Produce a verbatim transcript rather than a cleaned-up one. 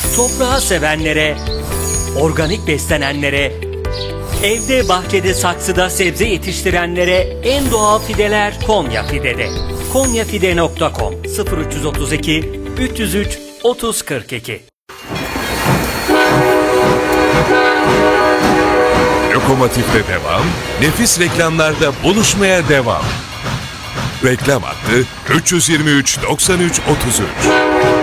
Toprağı sevenlere, organik beslenenlere, evde bahçede saksıda sebze yetiştirenlere en doğal fideler Konya Fide'de. konyafide nokta com sıfır üç otuz iki üç yüz üç otuz kırk iki. Lokomotif'te devam, nefis reklamlarda buluşmaya devam. Reklam hattı üç yüz yirmi üç doksan üç otuz üç.